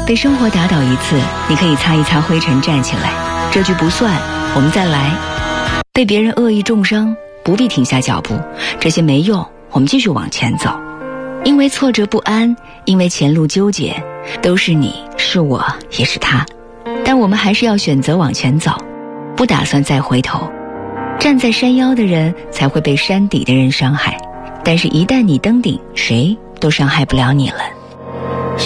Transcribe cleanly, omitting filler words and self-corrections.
被生活打倒一次，你可以擦一擦灰尘站起来，这句不算，我们再来。被别人恶意重伤，不必停下脚步，这些没用，我们继续往前走。因为挫折不安，因为前路纠结，都是你，是我，也是他，但我们还是要选择往前走，不打算再回头。站在山腰的人才会被山底的人伤害，但是一旦你登顶，谁都伤害不了你了。